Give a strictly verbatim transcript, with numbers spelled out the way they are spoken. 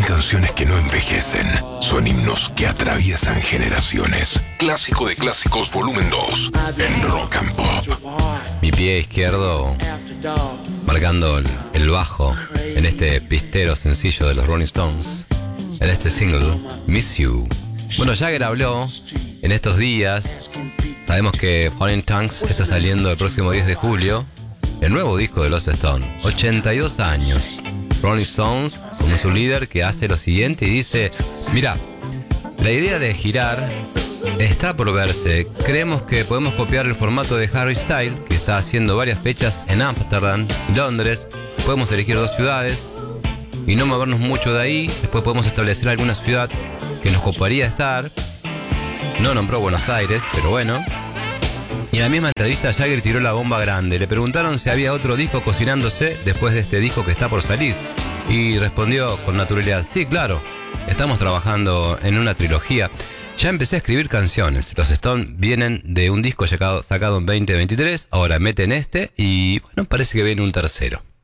canciones que no envejecen, son himnos que atraviesan generaciones. Clásico de Clásicos volumen dos en Rock and Pop. Mi pie izquierdo marcando el, el bajo en este pistero sencillo de los Rolling Stones, en este single Miss You. Bueno, Jagger habló en estos días. Sabemos que Falling Tongues está saliendo el próximo diez de julio, el nuevo disco de los Stones. ochenta y dos años. Rolling Stones, como su líder, que hace lo siguiente y dice: mira, la idea de girar está por verse. Creemos que podemos copiar el formato de Harry Styles, que está haciendo varias fechas en Ámsterdam y Londres. Podemos elegir dos ciudades y no movernos mucho de ahí. Después podemos establecer alguna ciudad que nos coparía estar. No nombró Buenos Aires, pero bueno. Y en la misma entrevista Jagger tiró la bomba grande. Le preguntaron si había otro disco cocinándose después de este disco que está por salir, y respondió con naturalidad: sí, claro, estamos trabajando en una trilogía. Ya empecé a escribir canciones. Los Stones vienen de un disco sacado, sacado en veinte veintitrés. Ahora meten este y bueno, parece que viene un tercero.